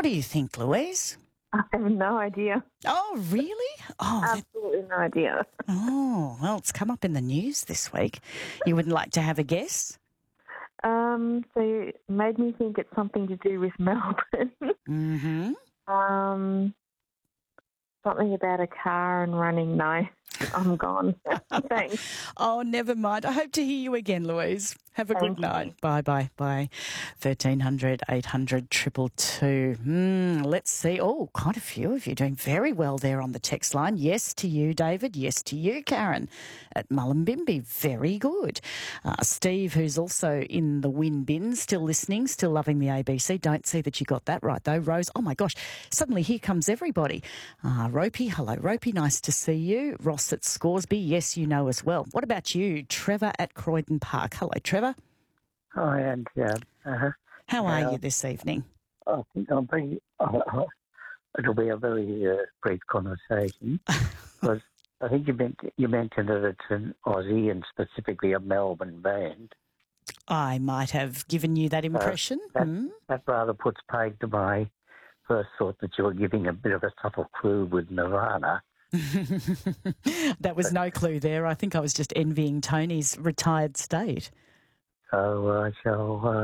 What do you think, Louise? I have no idea. Oh, really? Absolutely no idea. Well, it's come up in the news this week. You wouldn't like to have a guess? So it made me think it's something to do with Melbourne. Mm-hmm. Something about a car and running. No, I'm gone. Thanks. Oh, never mind. I hope to hear you again, Louise. Have a good night. Bye. 1300 800 222. Let's see. Oh, quite a few of you doing very well there on the text line. Yes to you, David. Yes to you, Karen at Mullumbimby. Very good. Steve, who's also in the win bin, still listening, still loving the ABC. Don't see that you got that right, though. Rose, oh, my gosh, suddenly here comes everybody. Ropey, hello, Ropey. Nice to see you. Ross at Scoresby. Yes, you know as well. What about you? Trevor at Croydon Park. Hello, Trevor. Hi, and How are you this evening? I think it'll be a very brief conversation because I think you mentioned that it's an Aussie and specifically a Melbourne band. I might have given you that impression. That rather puts paid to my first thought that you were giving a bit of a subtle clue with Nirvana. That was no clue there. I think I was just envying Tony's retired state. So I shall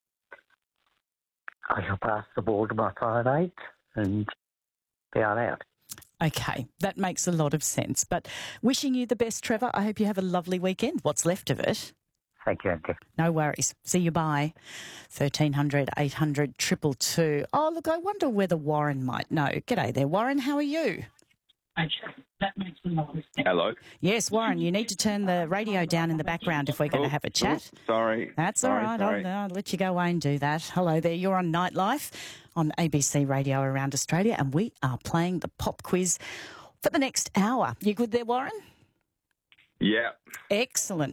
pass the ball to my 5'8" and down out. Okay, that makes a lot of sense. But wishing you the best, Trevor. I hope you have a lovely weekend. What's left of it. Thank you, Auntie. No worries. See you, bye. 1300 800 222. Oh, look, I wonder whether Warren might know. G'day there, Warren. How are you? Hello. Yes, Warren, you need to turn the radio down in the background if we're going to have a chat. Sorry. That's all right. I'll let you go away and do that. Hello there. You're on Nightlife on ABC Radio around Australia, and we are playing the pop quiz for the next hour. You good there, Warren? Yeah. Excellent.